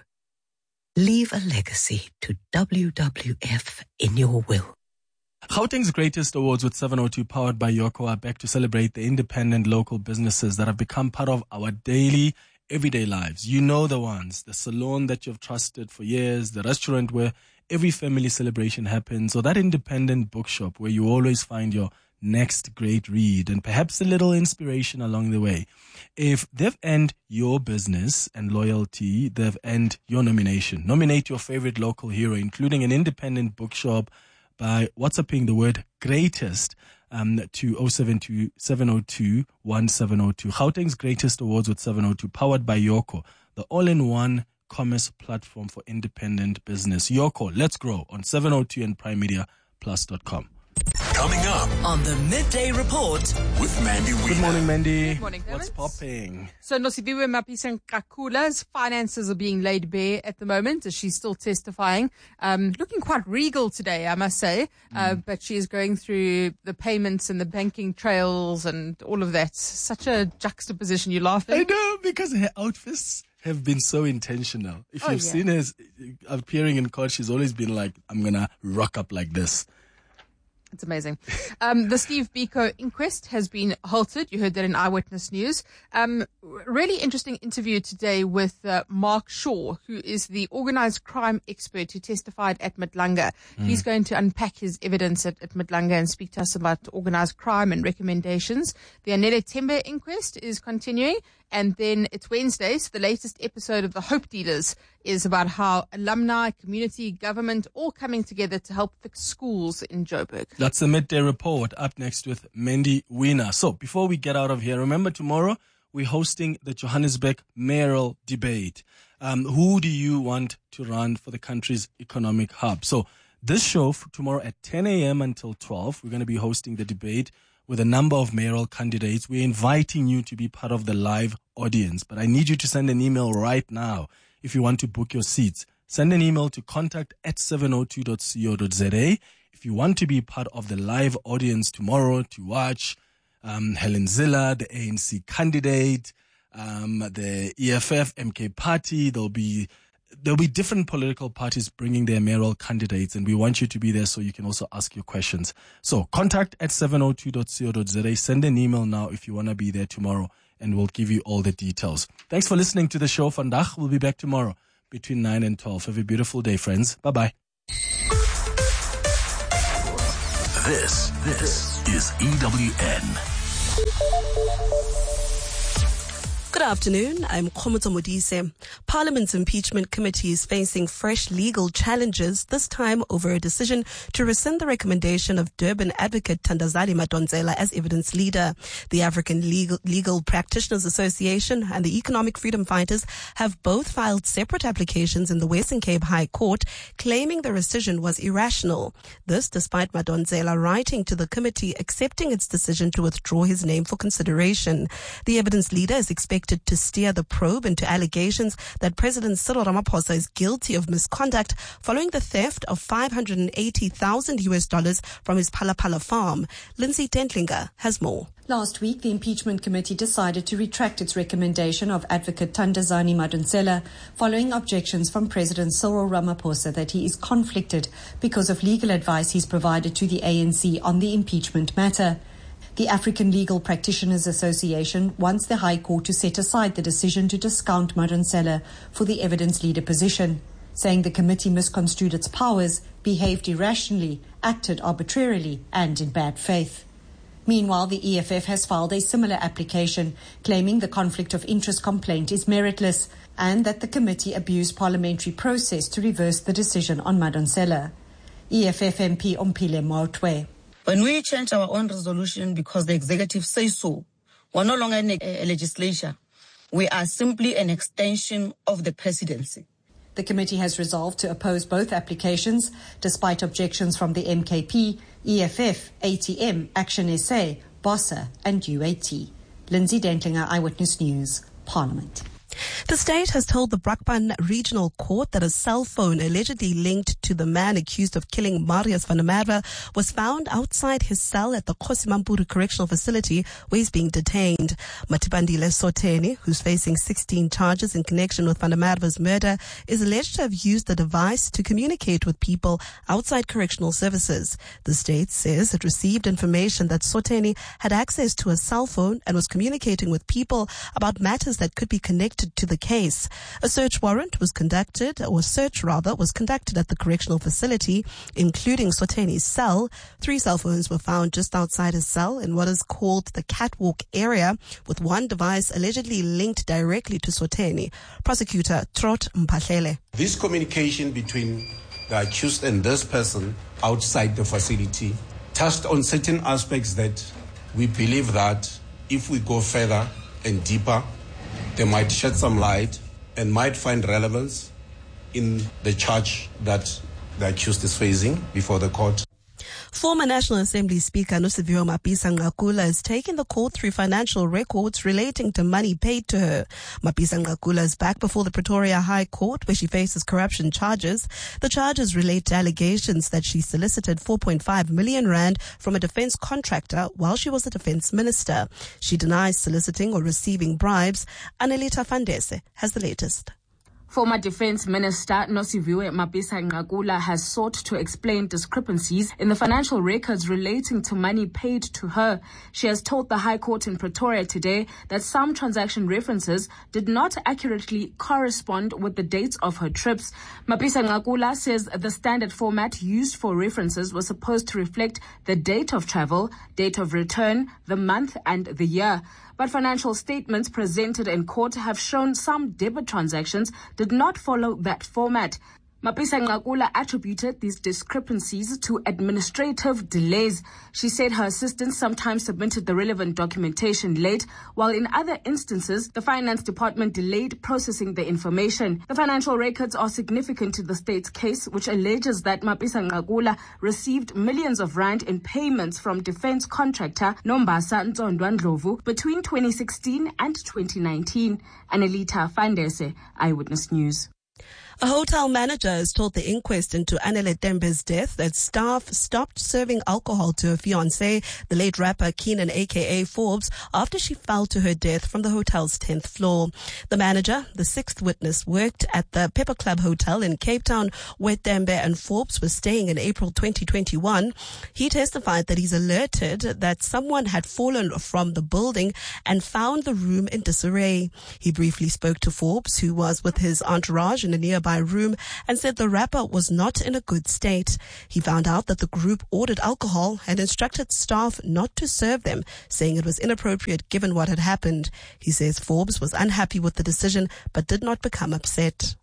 Leave a legacy to W W F in your will. Gauteng's Greatest Awards with seven oh two powered by Yoko are back to celebrate the independent local businesses that have become part of our daily, everyday lives. You know the ones, the salon that you've trusted for years, the restaurant where every family celebration happens, or that independent bookshop where you always find your next great read and perhaps a little inspiration along the way. If they've earned your business and loyalty, they've earned your nomination. Nominate your favorite local hero, including an independent bookshop, by WhatsApping the word greatest um, to oh seven two, seven oh two, one seven oh two. Gauteng's Greatest Awards with seven oh two, powered by Yoko, the all-in-one commerce platform for independent business. Yoko, let's grow on seven oh two and prime media plus dot com. Coming up on the Midday Report with Mandy Wiener. Good morning, Mandy. Good morning, What's Clements. popping? So Nosiviwe Mapisa-Nkakula's finances are being laid bare at the moment as she's still testifying. Um, looking quite regal today, I must say. Uh, but she is going through the payments and the banking trails and all of that. Such a juxtaposition. You're laughing. I know, because her outfits have been so intentional. If Oh, you've yeah. seen her appearing in court, she's always been like, I'm going to rock up like this. It's amazing. Um, the Steve Biko inquest has been halted. You heard that in Eyewitness News. Um, really interesting interview today with uh, Mark Shaw, who is the organized crime expert who testified at Madlanga. Mm. He's going to unpack his evidence at, at Madlanga and speak to us about organized crime and recommendations. The Anele Tembe inquest is continuing. And then it's Wednesday, so the latest episode of The Hope Dealers is about how alumni, community, government all coming together to help fix schools in Joburg. That's the Midday Report, up next with Mandy Wiener. So before we get out of here, remember tomorrow we're hosting the Johannesburg mayoral debate. Um, who do you want to run for the country's economic hub? So this show for tomorrow at ten a.m. until twelve, we're going to be hosting the debate with a number of mayoral candidates. We're inviting you to be part of the live audience, but I need you to send an email right now if you want to book your seats. Send an email to contact at seven oh two dot co dot za. If you want to be part of the live audience tomorrow to watch um, Helen Ziller, the A N C candidate, um, the E F F M K party, there'll be There'll be different political parties bringing their mayoral candidates, and we want you to be there so you can also ask your questions. So contact at seven oh two dot co dot za. Send an email now if you want to be there tomorrow, and we'll give you all the details. Thanks for listening to the show. Vandag. We'll be back tomorrow between nine and twelve. Have a beautiful day, friends. Bye-bye. This, this is E W N. Good afternoon. I'm Khomoto Modise. Parliament's impeachment committee is facing fresh legal challenges, this time over a decision to rescind the recommendation of Durban advocate Thandazani Madonsela as evidence leader. The African Legal, Legal Practitioners Association and the Economic Freedom Fighters have both filed separate applications in the Western Cape High Court, claiming the rescission was irrational. This despite Madonsela writing to the committee accepting its decision to withdraw his name for consideration. The evidence leader is expected to steer the probe into allegations that President Cyril Ramaphosa is guilty of misconduct following the theft of five hundred eighty thousand U S dollars from his Palapala farm. Lindsay Dentlinger has more. Last week, the impeachment committee decided to retract its recommendation of advocate Thandazani Madonsela following objections from President Cyril Ramaphosa that he is conflicted because of legal advice he's provided to the A N C on the impeachment matter. The African Legal Practitioners Association wants the High Court to set aside the decision to discount Madonsela for the evidence leader position, saying the committee misconstrued its powers, behaved irrationally, acted arbitrarily, and in bad faith. Meanwhile, the E F F has filed a similar application, claiming the conflict of interest complaint is meritless and that the committee abused parliamentary process to reverse the decision on Madonsela. E F F M P Ompile Maotwe. When we change our own resolution because the executive says so, we're no longer in a, a legislature. We are simply an extension of the presidency. The committee has resolved to oppose both applications, despite objections from the M K P, E F F, A T M, Action S A, BOSA, and U A T. Lindsay Dentlinger, Eyewitness News, Parliament. The state has told the Brakpan Regional Court that a cell phone allegedly linked to the man accused of killing Marius van der Merwe was found outside his cell at the Kosimampuru Correctional Facility where he's being detained. Matibandile Soteni, who's facing sixteen charges in connection with van der Merwe's murder, is alleged to have used the device to communicate with people outside correctional services. The state says it received information that Soteni had access to a cell phone and was communicating with people about matters that could be connected to the case. A search warrant was conducted, or search rather, was conducted at the correctional facility, including Soteni's cell. Three cell phones were found just outside his cell in what is called the catwalk area, with one device allegedly linked directly to Soteni. Prosecutor Trot Mpahlele. This communication between the accused and this person outside the facility touched on certain aspects that we believe that if we go further and deeper, they might shed some light and might find relevance in the charge that the accused is facing before the court. Former National Assembly Speaker Nosiviwe Mapisa-Nqakula is taking the court through financial records relating to money paid to her. Mapisa-Nqakula is back before the Pretoria High Court where she faces corruption charges. The charges relate to allegations that she solicited four point five million rand from a defense contractor while she was a defense minister. She denies soliciting or receiving bribes. Anelita Fandese has the latest. Former Defense Minister Nosiviwe Mapisa-Nqakula has sought to explain discrepancies in the financial records relating to money paid to her. She has told the High Court in Pretoria today that some transaction references did not accurately correspond with the dates of her trips. Mapisa-Nqakula says the standard format used for references was supposed to reflect the date of travel, date of return, the month and the year. But financial statements presented in court have shown some debit transactions did not follow that format. Mapisa-Nqakula attributed these discrepancies to administrative delays. She said her assistants sometimes submitted the relevant documentation late, while in other instances, the finance department delayed processing the information. The financial records are significant to the state's case, which alleges that Mapisa-Nqakula received millions of rand in payments from defense contractor Nombasa Ntsondwa Ndlovu between twenty sixteen and twenty nineteen. Anelita Fandese, Eyewitness News. A hotel manager has told the inquest into Anele Tembe's death that staff stopped serving alcohol to her fiancé, the late rapper Keenan aka Forbes, after she fell to her death from the hotel's tenth floor. The manager, the sixth witness, worked at the Pepper Club Hotel in Cape Town, where Tembe and Forbes were staying in April twenty twenty-one. He testified that he's alerted that someone had fallen from the building and found the room in disarray. He briefly spoke to Forbes, who was with his entourage in a nearby room, and said the rapper was not in a good state. He found out that the group ordered alcohol and instructed staff not to serve them, saying it was inappropriate given what had happened. He says Forbes was unhappy with the decision but did not become upset.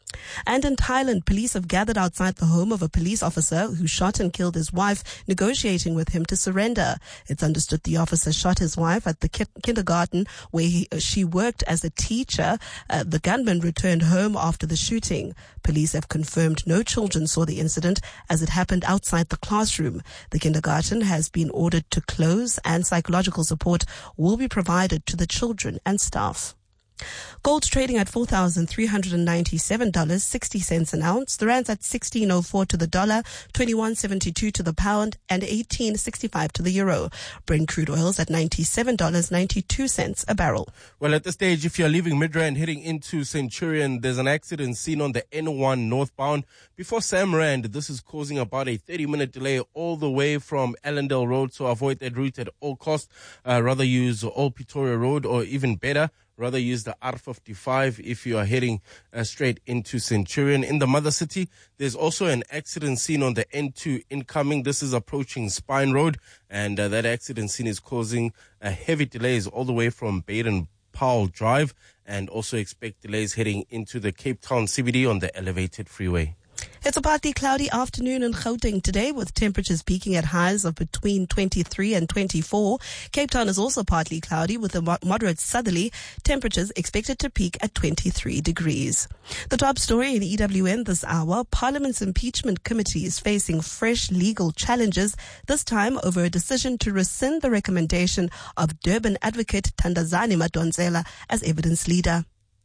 And in Thailand, police have gathered outside the home of a police officer who shot and killed his wife, negotiating with him to surrender. It's understood the officer shot his wife at the ki- kindergarten where he, she worked as a teacher. Uh, the gunman returned home after the shooting. Police have confirmed no children saw the incident as it happened outside the classroom. The kindergarten has been ordered to close and psychological support will be provided to the children and staff. Gold trading at four thousand three hundred ninety-seven dollars and sixty cents an ounce. The rand's at sixteen oh four to the dollar, twenty-one seventy-two to the pound, and eighteen sixty-five to the euro. Brent crude oil's at ninety-seven dollars and ninety-two cents a barrel. Well, at this stage, if you're leaving Midrand heading into Centurion, there's an accident seen on the N one northbound before Samrand. This is causing about a thirty-minute delay all the way from Allendale Road, so avoid that route at all costs. Uh, rather use Old Pretoria Road, or even better, rather use the R fifty-five if you are heading uh, straight into Centurion. In the mother city, there's also an accident scene on the N two incoming. This is approaching Spine Road, and uh, that accident scene is causing uh, heavy delays all the way from Baden Powell Drive, and also expect delays heading into the Cape Town C B D on the elevated freeway. It's a partly cloudy afternoon in Gauteng today, with temperatures peaking at highs of between twenty-three and twenty-four. Cape Town is also partly cloudy with a moderate southerly. Temperatures expected to peak at twenty-three degrees. The top story in E W N this hour: Parliament's impeachment committee is facing fresh legal challenges, this time over a decision to rescind the recommendation of Durban advocate Thandazani Madonsela as evidence leader.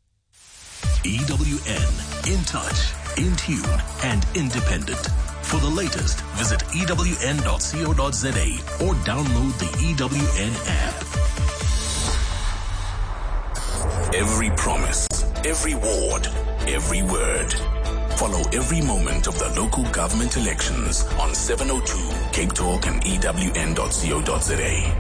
E W N, in touch, in tune, and independent. For the latest, visit E W N dot co dot za or download the E W N app. Every promise, every ward, every word. Follow every moment of the local government elections on seven oh two, Cape Talk, and E W N dot co dot za.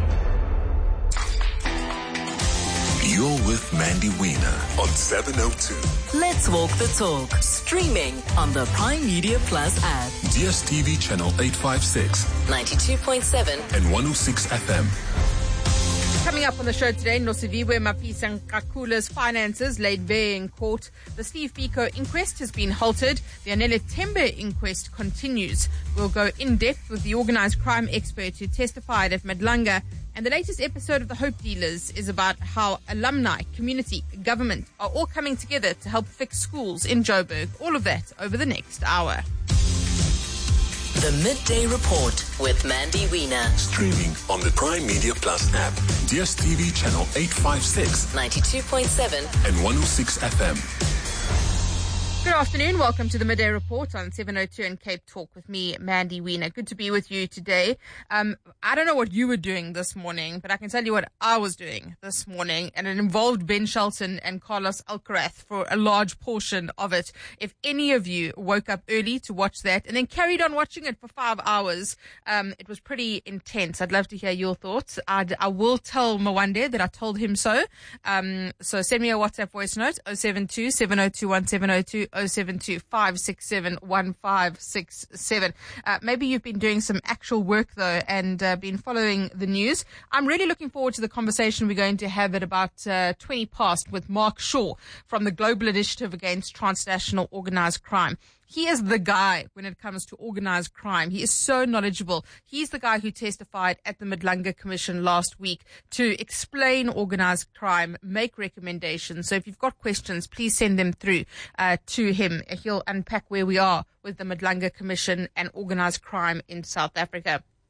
You're with Mandy Wiener on seven oh two. Let's walk the talk. Streaming on the Prime Media Plus app. D S T V channel eight fifty-six, ninety-two point seven, and one oh six F M. Coming up on the show today, Nosiviwe Mapisa-Nqakula's finances laid bare in court. The Steve Biko inquest has been halted. The Anele Tembe inquest continues. We'll go in depth with the organised crime expert who testified at Madlanga. And the latest episode of The Hope Dealers is about how alumni, community, government are all coming together to help fix schools in Joburg. All of that over the next hour. The Midday Report with Mandy Wiener. Streaming on the Prime Media Plus app, D S T V channel eight fifty-six, ninety-two point seven, and one oh six F M. Good afternoon. Welcome to the Midday Report on seven oh two and Cape Talk with me, Mandy Wiener. Good to be with you today. Um, I don't know what you were doing this morning, but I can tell you what I was doing this morning, and it involved Ben Shelton and Carlos Alcaraz for a large portion of it. If any of you woke up early to watch that and then carried on watching it for five hours, um, it was pretty intense. I'd love to hear your thoughts. I'd, I will tell Mwande that I told him so. Um, so send me a WhatsApp voice note, oh seven two, seven oh two, one seven oh two, oh seven two, five six seven, one five six seven. Uh, maybe you've been doing some actual work though and uh, been following the news. I'm really looking forward to the conversation we're going to have at about uh, twenty past with Mark Shaw from the Global Initiative Against Transnational Organised Crime. He is the guy when it comes to organized crime. He is so knowledgeable. He's the guy who testified at the Madlanga Commission last week to explain organized crime, make recommendations. So if you've got questions, please send them through uh, to him. He'll unpack where we are with the Madlanga Commission and organized crime in South Africa.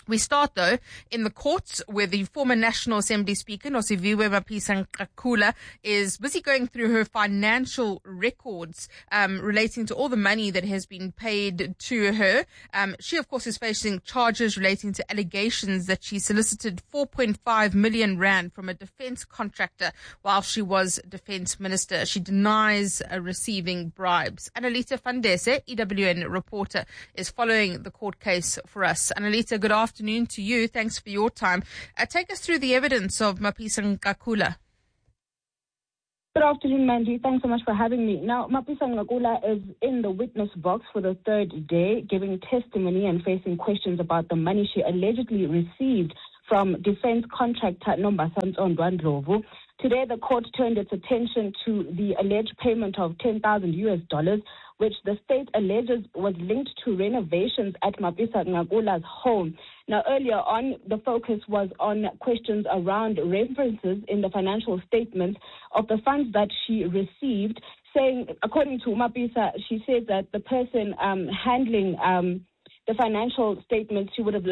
We start, though, in the courts where the former National Assembly Speaker, Nosiviwe Mapisa-Nqakula, is busy going through her financial records um, relating to all the money that has been paid to her. Um, she, of course, is facing charges relating to allegations that she solicited four point five million rand from a defense contractor while she was defense minister. She denies uh, receiving bribes. Analita Fandese, E W N reporter, is following the court case for us. Analita, good afternoon. Afternoon to you. Thanks for your time. Uh, take us through the evidence of Mapisa-Nqakula. Good afternoon, Mandy. Thanks so much for having me. Now, Mapisa-Nqakula is in the witness box for the third day, giving testimony and facing questions about the money she allegedly received from defense contractor Nombasanto Ndwandlovu. Today, the court turned its attention to the alleged payment of ten thousand U S dollars, which the state alleges was linked to renovations at Mapisa-Nqakula's home. Now, earlier on, the focus was on questions around references in the financial statements of the funds that she received, saying, according to Mapisa, she says that the person um, handling um, the financial statements, she would have